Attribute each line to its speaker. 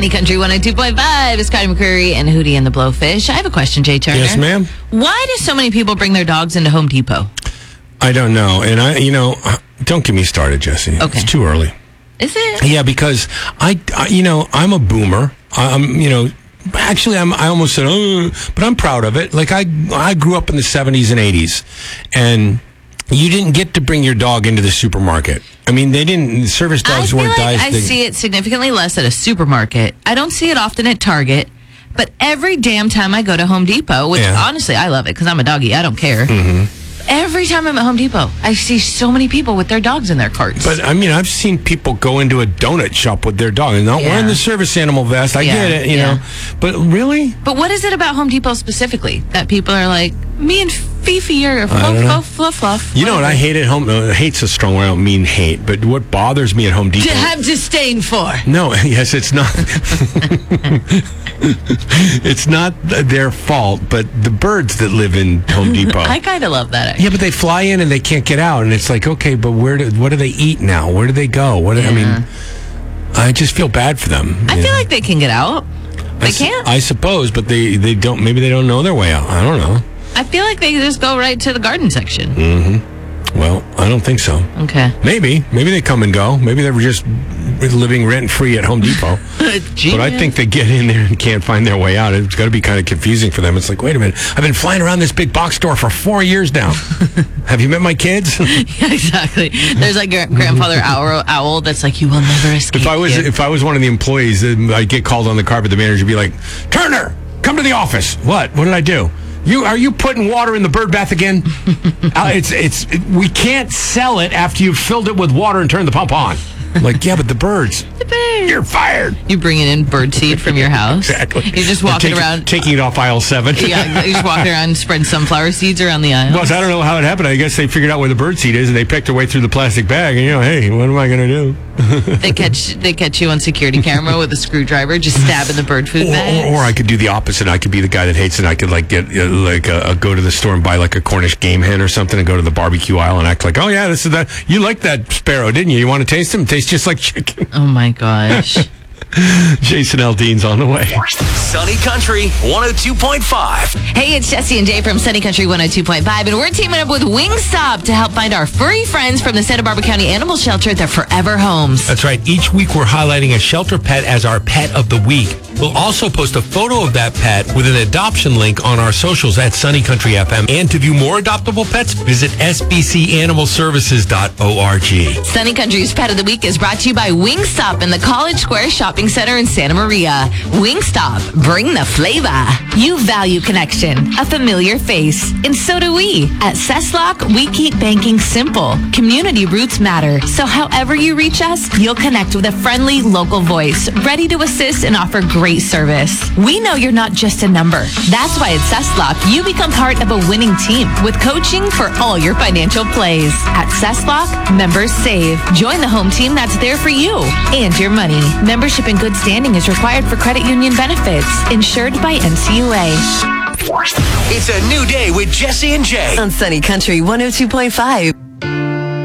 Speaker 1: Sunny Country 102.5 is Scotty McCreery and Hootie and the Blowfish. I have a question, Jay Turner.
Speaker 2: Yes, ma'am.
Speaker 1: Why do so many people bring their dogs into Home Depot?
Speaker 2: I don't know. And don't get me started, Jesse.
Speaker 1: Okay.
Speaker 2: It's too early.
Speaker 1: Is it?
Speaker 2: Yeah, because I'm a boomer. Actually, I almost said, but I'm proud of it. Like, I grew up in the 70s and 80s, and you didn't get to bring your dog into the supermarket. I mean, service dogs weren't
Speaker 1: I see it significantly less at a supermarket. I don't see it often at Target, but every damn time I go to Home Depot, which honestly, I love it because I'm a doggy. I don't care. Mm-hmm. Every time I'm at Home Depot, I see so many people with their dogs in their carts.
Speaker 2: But, I mean, I've seen people go into a donut shop with their dog and not wearing the service animal vest. I get it, you know. But really?
Speaker 1: But what is it about Home Depot specifically that people are like, me and Fifi are fluff.
Speaker 2: You know what I hate at home? Hate's a strong word. I don't mean hate. But what bothers me at Home Depot...
Speaker 1: To have disdain for.
Speaker 2: No, yes, it's not... It's not their fault, but the birds that live in Home Depot.
Speaker 1: I kind of love that, actually.
Speaker 2: Yeah, but they fly in and they can't get out. And it's like, okay, but what do they eat now? Where do they go? I mean, I just feel bad for them.
Speaker 1: I feel like they can get out. They can't?
Speaker 2: I suppose, but they don't. Maybe they don't know their way out. I don't know.
Speaker 1: I feel like they just go right to the garden section.
Speaker 2: Mm-hmm. Well, I don't think so.
Speaker 1: Okay.
Speaker 2: Maybe they come and go. Maybe they were just living rent-free at Home Depot. But I think they get in there and can't find their way out. It's got to be kind of confusing for them. It's like, wait a minute, I've been flying around this big box store for 4 years now. Have you met my kids?
Speaker 1: Yeah, exactly. There's like grandfather owl that's like, you will never escape.
Speaker 2: If I was one of the employees, I'd get called on the carpet. The manager would be like, Turner, come to the office. What did I do? Are you putting water in the bird bath again? We can't sell it after you've filled it with water and turned the pump on. Like, yeah, but the birds. You're fired.
Speaker 1: You bringing in bird seed from your house?
Speaker 2: Exactly.
Speaker 1: You're just walking around.
Speaker 2: Taking it off aisle 7.
Speaker 1: Yeah, you're just walking around and spreading sunflower seeds around the aisle.
Speaker 2: Well, I don't know how it happened. I guess they figured out where the bird seed is, and they picked their way through the plastic bag. And, hey, what am I going to do?
Speaker 1: They catch you on security camera with a screwdriver just stabbing the bird food bag.
Speaker 2: Or I could do the opposite. I could be the guy that hates it. I could go to the store and buy like a Cornish game hen or something and go to the barbecue aisle and act like, oh yeah, this is that. You liked that sparrow, didn't you? You want to taste him? It tastes just like chicken.
Speaker 1: Oh my gosh.
Speaker 2: Jason Aldean's on the way.
Speaker 3: Sunny Country 102.5.
Speaker 1: Hey, it's Jesse and Jay from Sunny Country 102.5, and we're teaming up with Wingstop to help find our furry friends from the Santa Barbara County Animal Shelter their forever homes.
Speaker 4: That's right. Each week we're highlighting a shelter pet as our pet of the week. We'll also post a photo of that pet with an adoption link on our socials at Sunny Country FM. And to view more adoptable pets, visit sbcanimalservices.org.
Speaker 1: Sunny Country's Pet of the Week is brought to you by Wingstop in the College Square Shopping Center in Santa Maria. Wingstop, bring the flavor. You value connection, a familiar face, and so do we. At Cesslock, we keep banking simple. Community roots matter, so however you reach us, you'll connect with a friendly local voice, ready to assist and offer great service. We know you're not just a number. That's why at Cesslock, you become part of a winning team with coaching for all your financial plays. At Cesslock, members save. Join the home team that's there for you and your money. Membership in good standing is required for credit union benefits. Insured by NCUA.
Speaker 3: It's a new day with Jesse and Jay
Speaker 5: on Sunny Country 102.5.